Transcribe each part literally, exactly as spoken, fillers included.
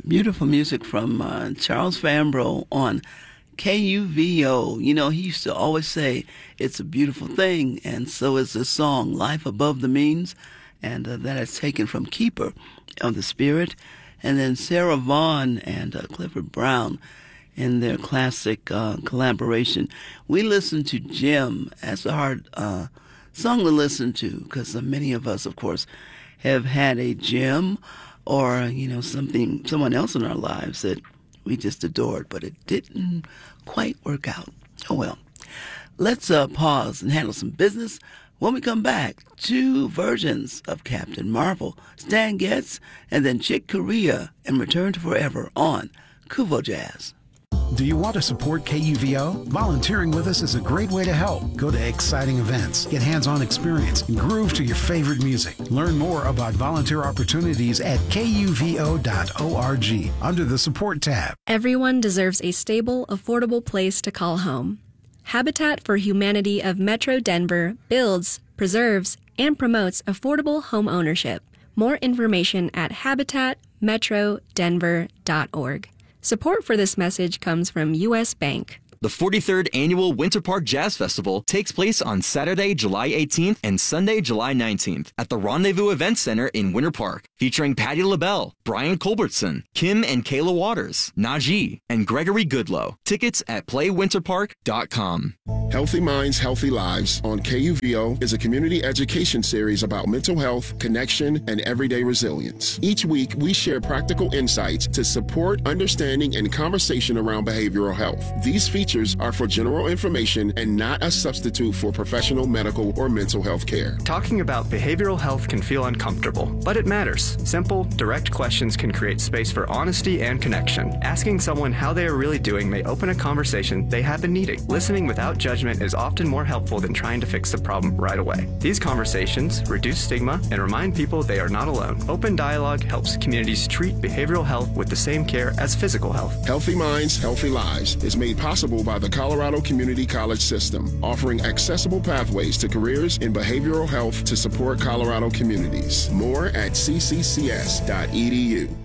Beautiful music from uh, Charles Fambro on K U V O. You know, he used to always say, it's a beautiful thing, and so is this song, Life Above the Means, and uh, that is taken from Keeper of the Spirit. And then Sarah Vaughan and uh, Clifford Brown in their classic uh, collaboration. We listened to Jim. That's a hard uh, song to listen to, because uh, many of us, of course, have had a Jim or, you know, something, someone else in our lives that we just adored, but it didn't quite work out. Oh, well. Let's uh, pause and handle some business. When we come back, two versions of Captain Marvel, Stan Getz, and then Chick Corea, and Return to Forever on Kuvo Jazz. Do you want to support K U V O? Volunteering with us is a great way to help. Go to exciting events, get hands-on experience, and groove to your favorite music. Learn more about volunteer opportunities at K U V O dot org under the Support tab. Everyone deserves a stable, affordable place to call home. Habitat for Humanity of Metro Denver builds, preserves, and promotes affordable home ownership. More information at habitat metro denver dot org. Support for this message comes from U S Bank. The forty-third Annual Winter Park Jazz Festival takes place on Saturday, July eighteenth and Sunday, July nineteenth at the Rendezvous Event Center in Winter Park, featuring Patti LaBelle, Brian Culbertson, Kim and Kayla Waters, Najee, and Gregory Goodlow. Tickets at play winter park dot com. Healthy Minds, Healthy Lives on K U V O is a community education series about mental health, connection, and everyday resilience. Each week, we share practical insights to support understanding and conversation around behavioral health. These features are for general information and not a substitute for professional medical or mental health care. Talking about behavioral health can feel uncomfortable, but it matters. Simple, direct questions can create space for honesty and connection. Asking someone how they are really doing may open a conversation they have been needing. Listening without judgment is often more helpful than trying to fix the problem right away. These conversations reduce stigma and remind people they are not alone. Open dialogue helps communities treat behavioral health with the same care as physical health. Healthy Minds, Healthy Lives is made possible by the Colorado Community College System, offering accessible pathways to careers in behavioral health to support Colorado communities. More at c c c s dot e d u.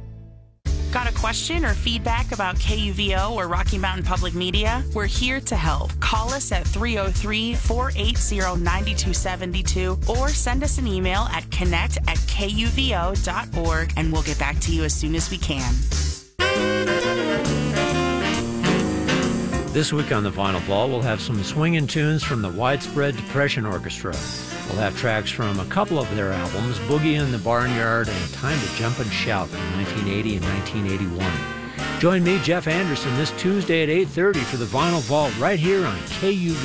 Got a question or feedback about K U V O or Rocky Mountain Public Media? We're here to help. Call us at three oh three, four eight zero, nine two seven two or send us an email at connect at k u v o dot org and we'll get back to you as soon as we can. This week on the Vinyl Vault, we'll have some swinging tunes from the Widespread Depression Orchestra. We'll have tracks from a couple of their albums, Boogie in the Barnyard and Time to Jump and Shout from nineteen eighty and nineteen eighty-one. Join me, Jeff Anderson, this Tuesday at eight thirty for the Vinyl Vault right here on K U V